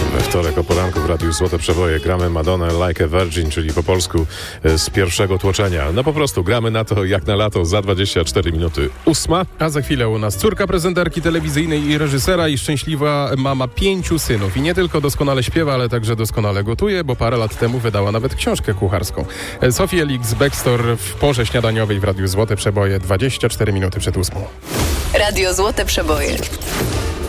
We wtorek o poranku w Radiu Złote Przeboje gramy Madonna Like a Virgin, czyli po polsku z pierwszego tłoczenia. No po prostu gramy na to jak na lato za 24 minuty. 8. A za chwilę u nas córka prezenterki telewizyjnej i reżysera i szczęśliwa mama 5 synów. I nie tylko doskonale śpiewa, ale także doskonale gotuje, bo parę lat temu wydała nawet książkę kucharską. Sophie Ellis-Bextor w porze śniadaniowej w Radiu Złote Przeboje 24 minuty przed 8. Radio Złote Przeboje.